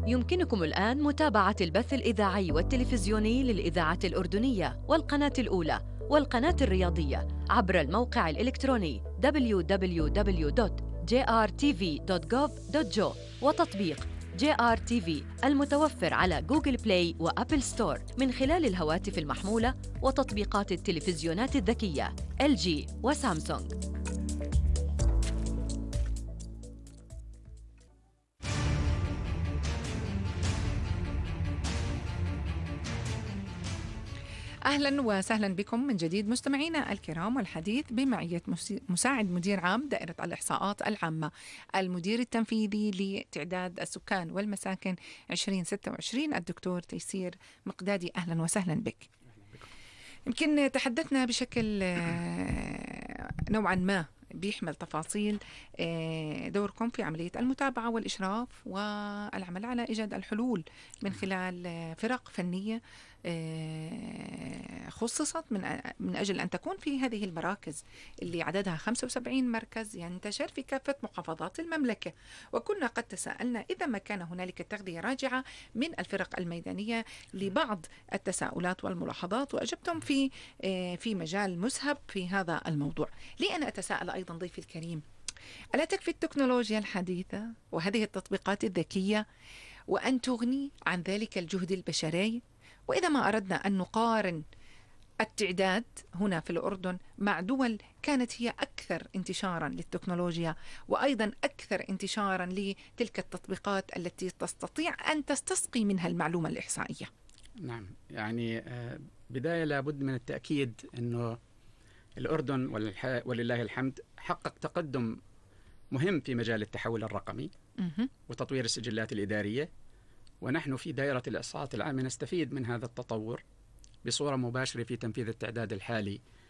يمكنكم الآن متابعة البث الإذاعي والتلفزيوني للإذاعة الأردنية والقناة الأولى والقناة الرياضية عبر الموقع الإلكتروني www.jrtv.gov.jo وتطبيق JRTV المتوفر على جوجل بلاي وأبل ستور من خلال الهواتف المحمولة وتطبيقات التلفزيونات الذكية LG وسامسونج. أهلا وسهلا بكم من جديد مستمعينا الكرام، والحديث بمعية مساعد مدير عام دائرة الإحصاءات العامة المدير التنفيذي لتعداد السكان والمساكن 2026 الدكتور تيسير مقدادي. أهلا وسهلا بك. يمكن تحدثنا بشكل نوعا ما بيحمل تفاصيل دوركم في عملية المتابعة والإشراف والعمل على إيجاد الحلول من خلال فرق فنية خصصت من أجل أن تكون في هذه المراكز اللي عددها 75 مركز ينتشر في كافة محافظات المملكة. وكنا قد تساءلنا إذا ما كان هنالك تغذية راجعة من الفرق الميدانية لبعض التساؤلات والملاحظات، وأجبتم في مجال مسهب في هذا الموضوع. لي أنا أتساءل أيضا ضيفي الكريم، ألا تكفي التكنولوجيا الحديثة وهذه التطبيقات الذكية وأن تغني عن ذلك الجهد البشري؟ وإذا ما أردنا أن نقارن التعداد هنا في الأردن مع دول كانت هي أكثر انتشارا للتكنولوجيا وأيضا أكثر انتشارا لتلك التطبيقات التي تستطيع أن تستسقي منها المعلومة الإحصائية. نعم، يعني بداية لابد من التأكيد أنه الأردن ولله الحمد حقق تقدم مهم في مجال التحول الرقمي وتطوير السجلات الإدارية، ونحن في دائرة الإحصاءات العامة نستفيد من هذا التطور بصورة مباشرة في تنفيذ التعداد الحالي